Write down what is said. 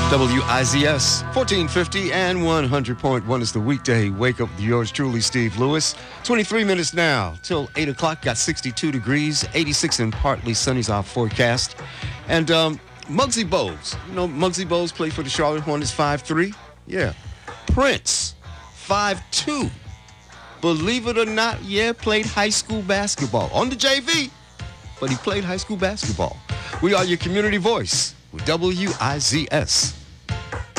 WIZS 1450 and 100.1 is the weekday wake up with yours truly, Steve Lewis. 23 minutes now till 8 o'clock. Got 62 degrees, 86 and partly sunny's our forecast. And Muggsy Bogues, you know, Muggsy Bogues played for the Charlotte Hornets 5'3". Yeah. Prince 5'2". Believe it or not, yeah, played high school basketball on the JV, but he played high school basketball. We are your community voice with WIZS.